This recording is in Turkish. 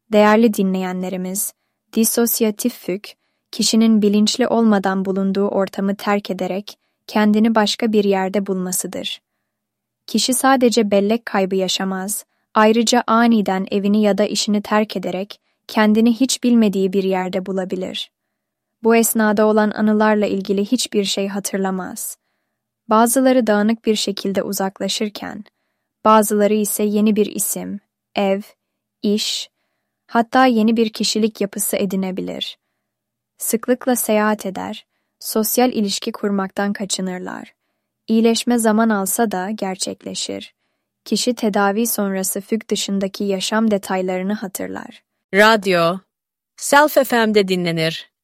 Değerli dinleyenlerimiz, disosyatif füg, kişinin bilinçli olmadan bulunduğu ortamı terk ederek kendini başka bir yerde bulmasıdır. Kişi sadece bellek kaybı yaşamaz, ayrıca aniden evini ya da işini terk ederek kendini hiç bilmediği bir yerde bulabilir. Bu esnada olan anılarla ilgili hiçbir şey hatırlamaz. Bazıları dağınık bir şekilde uzaklaşırken, bazıları ise yeni bir isim, ev, iş, hatta yeni bir kişilik yapısı edinebilir. Sıklıkla seyahat eder, sosyal ilişki kurmaktan kaçınırlar. İyileşme zaman alsa da gerçekleşir. Kişi tedavi sonrası füg dışındaki yaşam detaylarını hatırlar. Radyo, Self FM'de dinlenir.